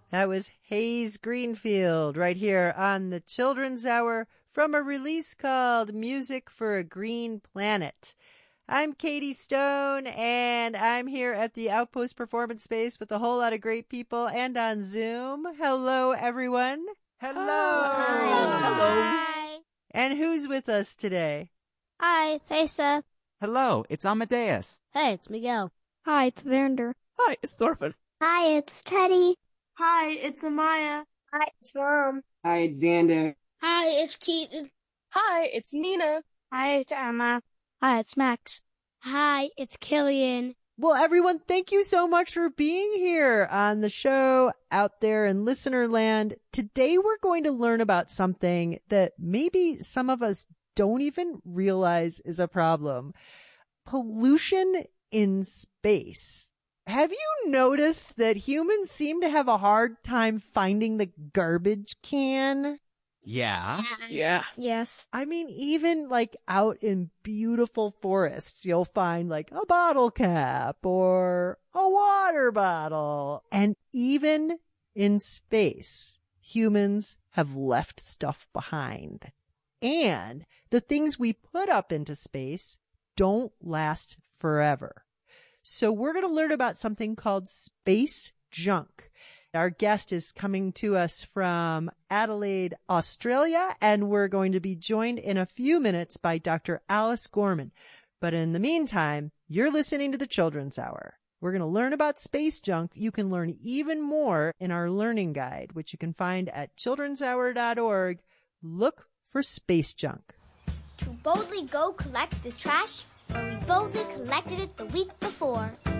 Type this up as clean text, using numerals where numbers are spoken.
That was Hayes Greenfield right here on the Children's Hour from a release called Music for a Green Planet. I'm Katie Stone, and I'm here at the Outpost Performance Space with a whole lot of great people and on Zoom. Hello, everyone. Hello. Hi. And who's with us today? Hi, it's Asa. Hello, it's Amadeus. Hey, it's Miguel. Hi, it's Vander. Hi, it's Thorfinn. Hi, it's Teddy. Hi, it's Amaya. Hi, it's Mom. Hi, it's Xander. Hi, it's Keaton. Hi, it's Nina. Hi, it's Emma. Hi, it's Max. Hi, it's Killian. Well, everyone, thank you so much for being here on the show out there in listener land. Today, we're going to learn about something that maybe some of us don't even realize is a problem. Pollution in space. Have you noticed that humans seem to have a hard time finding the garbage can? Yeah. Yeah. Yes. I mean, even like out in beautiful forests, you'll find like a bottle cap or a water bottle. And even in space, humans have left stuff behind. And the things we put up into space don't last forever. So we're going to learn about something called space junk. Our guest is coming to us from Adelaide, Australia, and we're going to be joined in a few minutes by Dr. Alice Gorman. But in the meantime, you're listening to the Children's Hour. We're going to learn about space junk. You can learn even more in our learning guide, which you can find at childrenshour.org. Look for space junk. To boldly go collect the trash where we boldly collected it the week before.